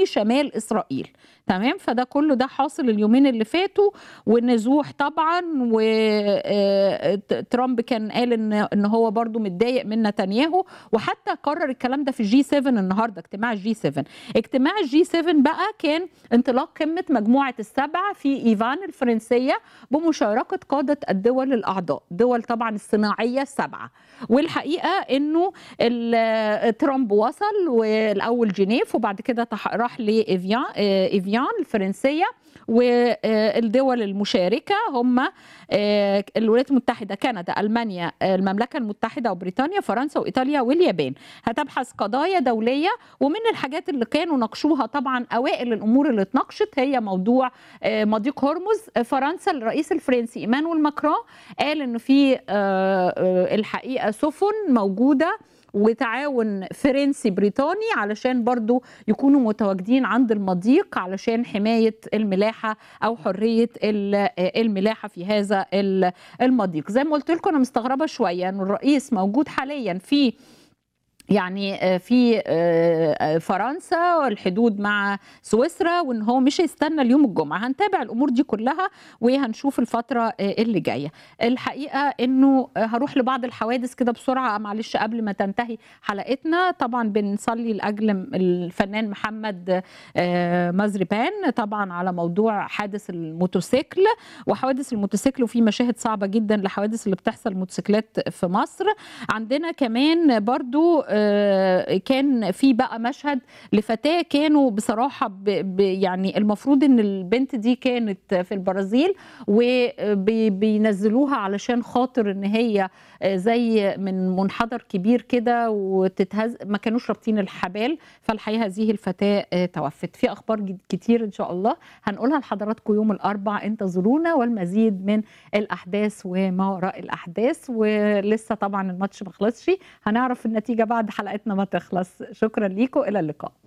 في شمال إسرائيل. تمام، فده كله ده حاصل اليومين اللي فاتوا، والنزوح طبعا. وترامب كان قال ان هو برضو متضايق من نتنياهو، وحتى قرر الكلام ده في الجي 7 النهارده، اجتماع الجي 7. اجتماع الجي 7 بقى كان انطلاق قمه مجموعه السبعه في ايفان الفرنسيه بمشاركه قاده الدول الاعضاء، دول طبعا الصناعيه السبعه. والحقيقه انه ترامب وصل والاول جنيف، وبعد كده راح لإيفيان الفرنسيه. والدول المشاركه هم الولايات المتحده، كندا، المانيا، المملكه المتحده وبريطانيا، فرنسا وايطاليا واليابان. هتبحث قضايا دوليه، ومن الحاجات اللي كانوا ناقشوها طبعا اوائل الامور اللي اتناقشت هي موضوع مضيق هرمز. فرنسا، الرئيس الفرنسي ايمانويل ماكرون قال انه في الحقيقه سفن موجوده وتعاون فرنسي بريطاني علشان برضو يكونوا متواجدين عند المضيق علشان حماية الملاحة أو حرية الملاحة في هذا المضيق. زي ما قلت لكم أنا مستغربة شوية أن الرئيس موجود حاليا في فرنسا، الحدود مع سويسرا، وان هو مش هيستنى اليوم الجمعه. هنتابع الامور دي كلها وهنشوف الفتره اللي جايه. الحقيقه انه هروح لبعض الحوادث كده بسرعه معلش قبل ما تنتهي حلقتنا. طبعا بنصلي لاجل الفنان محمد مزربان طبعا على موضوع حادث الموتوسيكل وحوادث الموتوسيكل، وفي مشاهد صعبه جدا لحوادث اللي بتحصل موتوسيكلات في مصر. عندنا كمان برضو كان في بقى مشهد لفتاة كانوا بصراحة يعني المفروض ان البنت دي كانت في البرازيل وبينزلوها علشان خاطر ان هي زي من منحدر كبير كده وتتهز، ما كانوش رابطين الحبال، فالحقيقة هذه الفتاة توفت. في اخبار كتير ان شاء الله هنقولها لحضراتكم يوم الاربع، انتظرونا، والمزيد من الاحداث وما وراء الاحداث. ولسه طبعا الماتش ما خلصش، هنعرف النتيجة بعد حلقتنا ما تخلص. شكرا ليكم، إلى اللقاء.